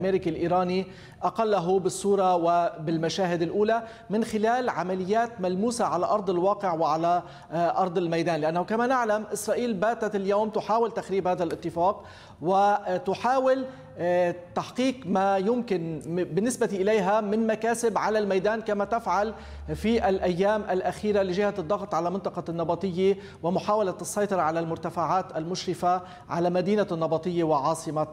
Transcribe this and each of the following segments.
الأمريكي الإيراني أقله بالصورة وبالمشاهد الأولى من خلال عمليات ملموسة على أرض الواقع وعلى أرض الميدان، لأنه كما نعلم إسرائيل باتت اليوم تحاول تخريب هذا الاتفاق وتحاول تحقيق ما يمكن بالنسبة إليها من مكاسب على الميدان، كما تفعل في الأيام الأخيرة لجهة الضغط على منطقة النبطية ومحاولة السيطرة على المرتفعات المشرفة على مدينة النبطية وعاصمة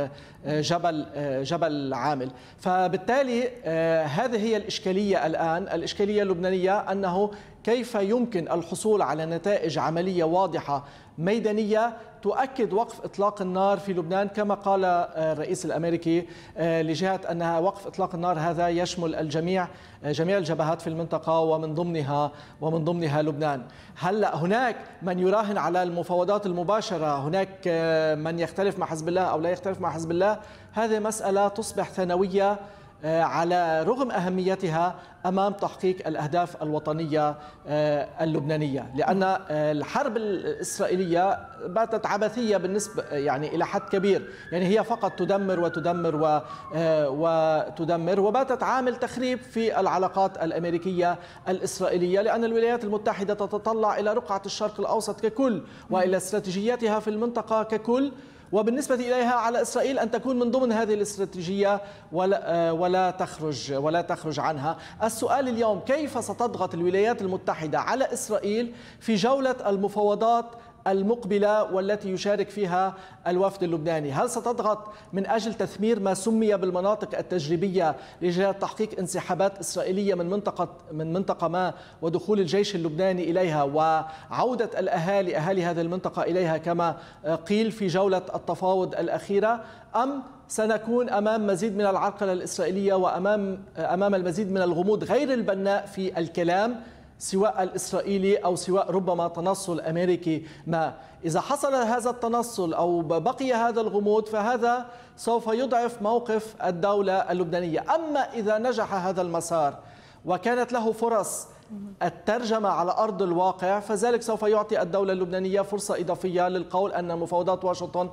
جبل عامل. فبالتالي هذه هي الإشكالية الآن، الإشكالية اللبنانية أنه كيف يمكن الحصول على نتائج عملية واضحة ميدانية تؤكد وقف إطلاق النار في لبنان، كما قال الرئيس الأمريكي لجهة أن وقف إطلاق النار هذا يشمل جميع الجبهات في المنطقة ومن ضمنها لبنان. هلا هناك من يراهن على المفاوضات المباشرة، هناك من يختلف مع حزب الله أو لا يختلف مع حزب الله، هذه مسألة تصبح ثانوية على رغم أهميتها أمام تحقيق الأهداف الوطنية اللبنانية، لأن الحرب الإسرائيلية باتت عبثية بالنسبة إلى حد كبير، هي فقط تدمر وتدمر وتدمر، وباتت عامل تخريب في العلاقات الأمريكية الإسرائيلية، لأن الولايات المتحدة تتطلع إلى رقعة الشرق الأوسط ككل وإلى استراتيجياتها في المنطقة ككل، وبالنسبة إليها على إسرائيل أن تكون من ضمن هذه الاستراتيجية ولا تخرج عنها. السؤال اليوم كيف ستضغط الولايات المتحدة على إسرائيل في جولة المفاوضات المقبلة والتي يشارك فيها الوفد اللبناني؟ هل ستضغط من أجل تثمير ما سمي بالمناطق التجريبية لجهة تحقيق انسحابات إسرائيلية من منطقة ما ودخول الجيش اللبناني إليها وعودة أهالي هذه المنطقة إليها كما قيل في جولة التفاوض الأخيرة، أم سنكون أمام مزيد من العرقلة الإسرائيلية وأمام المزيد من الغموض غير البناء في الكلام سواء الإسرائيلي أو سواء ربما تنصل أمريكي ما؟ إذا حصل هذا التنصل أو بقي هذا الغموض فهذا سوف يضعف موقف الدولة اللبنانية. أما إذا نجح هذا المسار وكانت له فرص الترجمة على أرض الواقع فذلك سوف يعطي الدولة اللبنانية فرصة إضافية للقول أن مفاوضات واشنطن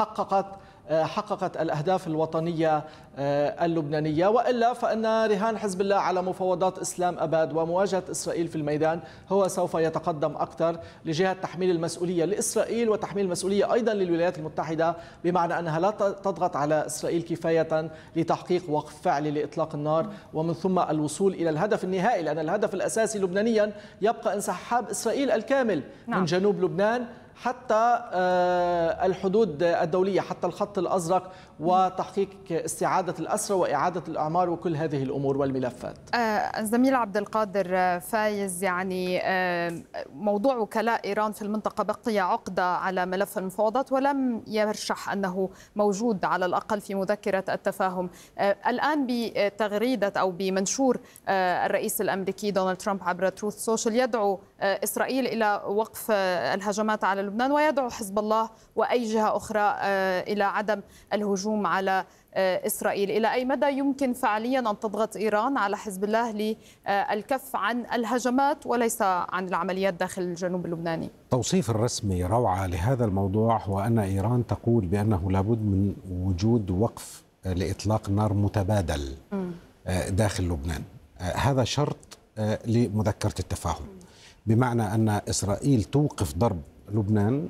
حققت الأهداف الوطنية اللبنانية، وإلا فإن رهان حزب الله على مفاوضات إسلام أباد ومواجهة إسرائيل في الميدان هو سوف يتقدم أكثر لجهة تحميل المسؤولية لإسرائيل وتحميل المسؤولية أيضا للولايات المتحدة، بمعنى أنها لا تضغط على إسرائيل كفاية لتحقيق وقف فعلي لإطلاق النار ومن ثم الوصول إلى الهدف النهائي، لأن الهدف الأساسي لبنانيا يبقى انسحاب إسرائيل الكامل من جنوب لبنان حتى الحدود الدولية، حتى الخط الأزرق، وتحقيق استعادة الأسرى وإعادة الأعمار وكل هذه الأمور والملفات. الزميل عبد القادر فايز، موضوع وكلاء إيران في المنطقة بقي عقدة على ملف المفاوضات ولم يرشح أنه موجود على الأقل في مذكرة التفاهم. الآن بتغريدة أو بمنشور الرئيس الأمريكي دونالد ترامب عبر تروث سوشيال يدعو إسرائيل إلى وقف الهجمات على لبنان ويدعو حزب الله وأي جهة أخرى إلى عدم الهجوم على إسرائيل. إلى أي مدى يمكن فعليا أن تضغط إيران على حزب الله للكف عن الهجمات وليس عن العمليات داخل الجنوب اللبناني؟ توصيف الرسمي روعة لهذا الموضوع هو أن إيران تقول بأنه لابد من وجود وقف لإطلاق النار متبادل داخل لبنان. هذا شرط لمذكرة التفاهم، بمعنى أن إسرائيل توقف ضرب لبنان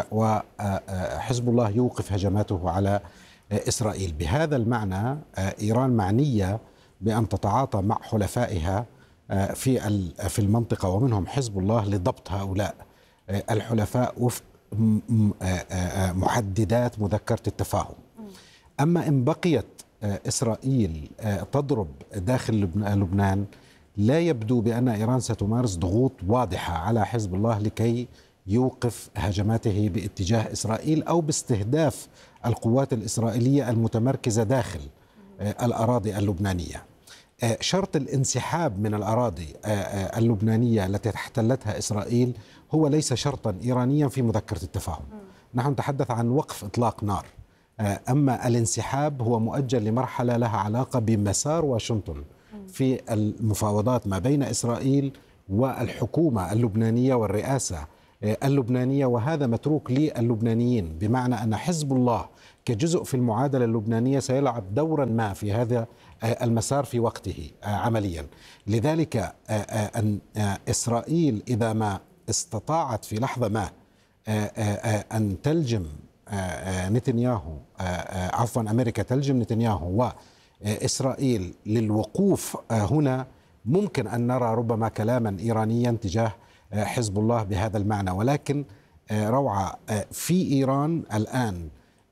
وحزب الله يوقف هجماته على إسرائيل. بهذا المعنى إيران معنية بأن تتعاطى مع حلفائها في المنطقة ومنهم حزب الله لضبط هؤلاء الحلفاء وفق محددات مذكرة التفاهم. أما إن بقيت إسرائيل تضرب داخل لبنان لا يبدو بأن إيران ستمارس ضغوط واضحة على حزب الله لكي يوقف هجماته باتجاه إسرائيل أو باستهداف القوات الإسرائيلية المتمركزة داخل الأراضي اللبنانية. شرط الانسحاب من الأراضي اللبنانية التي احتلتها إسرائيل هو ليس شرطا إيرانيا في مذكرة التفاهم. نحن نتحدث عن وقف إطلاق نار، أما الانسحاب هو مؤجل لمرحلة لها علاقة بمسار واشنطن في المفاوضات ما بين إسرائيل والحكومة اللبنانية والرئاسة اللبنانية، وهذا متروك للبنانيين، بمعنى أن حزب الله كجزء في المعادلة اللبنانية سيلعب دورا ما في هذا المسار في وقته عمليا. لذلك أن إسرائيل إذا ما استطاعت في لحظة ما أن تلجم نتنياهو، عفوا أمريكا تلجم نتنياهو وإسرائيل للوقوف هنا، ممكن أن نرى ربما كلاما إيرانيا تجاه حزب الله بهذا المعنى. ولكن روعة، في إيران الآن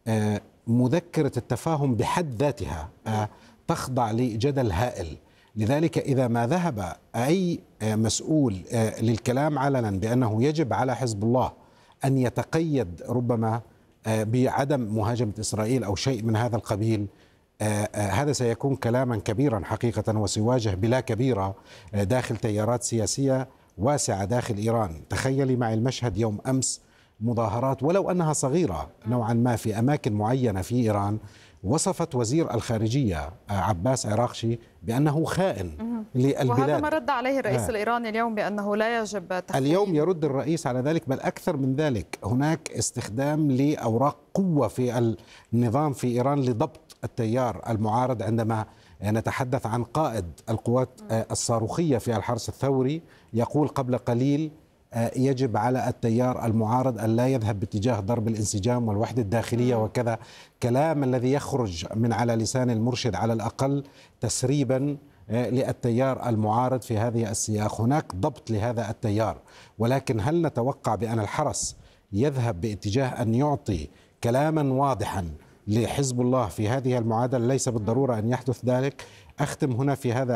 مذكرة التفاهم بحد ذاتها تخضع لجدل هائل. لذلك إذا ما ذهب أي مسؤول للكلام علنا بأنه يجب على حزب الله أن يتقيد ربما بعدم مهاجمة إسرائيل أو شيء من هذا القبيل، هذا سيكون كلاما كبيرا حقيقة، وسيواجه بلا كبيرة داخل تيارات سياسية واسعة داخل إيران. تخيلي معي المشهد يوم أمس، مظاهرات ولو أنها صغيرة نوعا ما في أماكن معينة في إيران، وصفت وزير الخارجية عباس عراقشي بأنه خائن للبلاد، وهذا ما رد عليه الرئيس الإيراني اليوم بأنه لا يجب تخوين. اليوم يرد الرئيس على ذلك، بل أكثر من ذلك، هناك استخدام لأوراق قوة في النظام في إيران لضبط التيار المعارض. عندما نتحدث عن قائد القوات الصاروخية في الحرس الثوري يقول قبل قليل يجب على التيار المعارض أن لا يذهب باتجاه ضرب الانسجام والوحدة الداخلية وكذا، كلام الذي يخرج من على لسان المرشد على الأقل تسريبا للتيار المعارض في هذه السياق. هناك ضبط لهذا التيار، ولكن هل نتوقع بأن الحرس يذهب باتجاه أن يعطي كلاما واضحا لحزب الله في هذه المعادلة؟ ليس بالضرورة أن يحدث ذلك. أختم هنا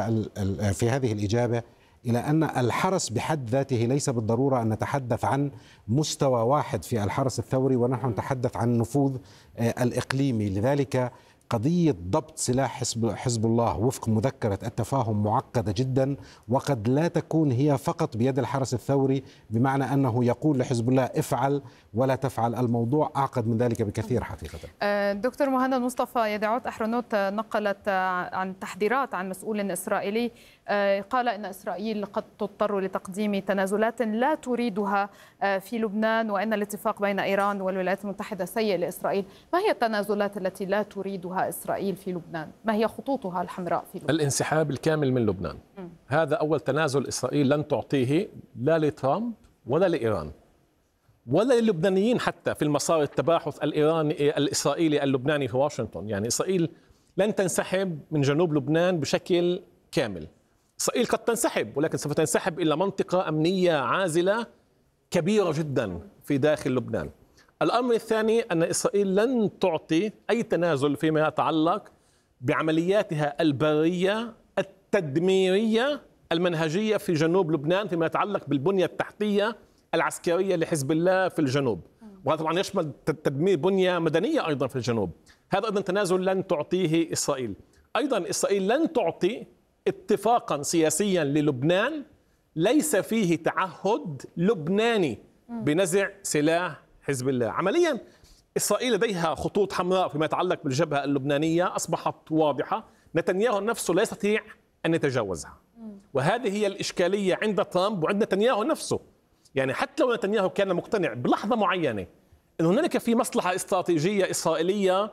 في هذه الإجابة إلى أن الحرس بحد ذاته ليس بالضرورة أن نتحدث عن مستوى واحد في الحرس الثوري ونحن نتحدث عن النفوذ الإقليمي. لذلك قضية ضبط سلاح حزب الله وفق مذكرة التفاهم معقدة جدا، وقد لا تكون هي فقط بيد الحرس الثوري، بمعنى أنه يقول لحزب الله افعل ولا تفعل. الموضوع أعقد من ذلك بكثير حقيقة. دكتور مهند مصطفى، يدعوت أحرنوت نقلت عن تحذيرات عن مسؤول إسرائيلي قال إن إسرائيل قد تضطر لتقديم تنازلات لا تريدها في لبنان، وأن الاتفاق بين إيران والولايات المتحدة سيء لإسرائيل. ما هي التنازلات التي لا تريدها إسرائيل في لبنان؟ ما هي خطوطها الحمراء في لبنان؟ الانسحاب الكامل من لبنان. هذا أول تنازل إسرائيل لن تعطيه لا لترامب ولا لإيران ولا للبنانيين حتى في المسار التباحث الإسرائيلي اللبناني في واشنطن. يعني إسرائيل لن تنسحب من جنوب لبنان بشكل كامل. إسرائيل قد تنسحب، ولكن سوف تنسحب إلى منطقة أمنية عازلة كبيرة جدا في داخل لبنان. الأمر الثاني أن إسرائيل لن تعطي أي تنازل فيما يتعلق بعملياتها البرية التدميرية المنهجية في جنوب لبنان فيما يتعلق بالبنية التحتية العسكرية لحزب الله في الجنوب، وهذا طبعا يشمل تدمير بنية مدنية أيضا في الجنوب. هذا أيضا تنازل لن تعطيه إسرائيل. أيضا إسرائيل لن تعطي اتفاقا سياسيا للبنان ليس فيه تعهد لبناني بنزع سلاح حزب الله. عمليا إسرائيل لديها خطوط حمراء فيما يتعلق بالجبهة اللبنانية أصبحت واضحة، نتنياهو نفسه لا يستطيع أن يتجاوزها، وهذه هي الإشكالية عند ترامب وعند نتنياهو نفسه. يعني حتى لو نتنياهو كان مقتنع بلحظة معينة أن هناك في مصلحة استراتيجية إسرائيلية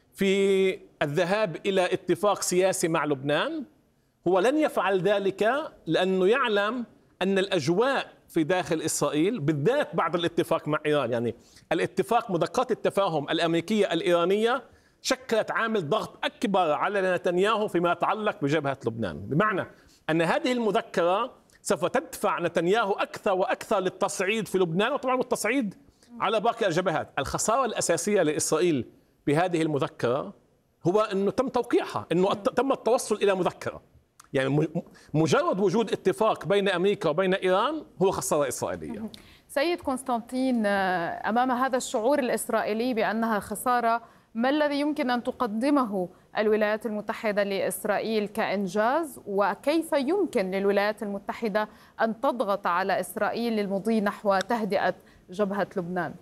في الذهاب إلى اتفاق سياسي مع لبنان، هو لن يفعل ذلك لأنه يعلم أن الأجواء في داخل إسرائيل بالذات بعد الاتفاق مع إيران، يعني الاتفاق مذكرات التفاهم الأمريكية الإيرانية شكلت عامل ضغط أكبر على نتنياهو فيما يتعلق بجبهة لبنان، بمعنى أن هذه المذكرة سوف تدفع نتنياهو أكثر وأكثر للتصعيد في لبنان، وطبعا التصعيد على باقي الجبهات. الخسارة الأساسية لإسرائيل بهذه المذكرة هو أنه تم توقيعها، أنه تم التوصل إلى مذكرة. يعني مجرد وجود اتفاق بين أمريكا وبين إيران هو خسارة إسرائيلية. سيد قسطنطين، أمام هذا الشعور الإسرائيلي بأنها خسارة، ما الذي يمكن أن تقدمه الولايات المتحدة لإسرائيل كإنجاز؟ وكيف يمكن للولايات المتحدة أن تضغط على إسرائيل للمضي نحو تهدئة جبهة لبنان؟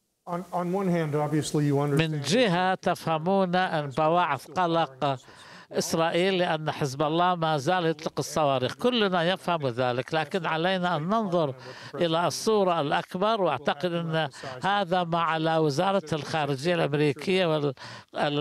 من جهة تفهمون أن بواعث قلق إسرائيل، لأن حزب الله ما زال يطلق الصواريخ. كلنا يفهم ذلك، لكن علينا أن ننظر إلى الصورة الأكبر، وأعتقد أن هذا ما على وزارة الخارجية الأمريكية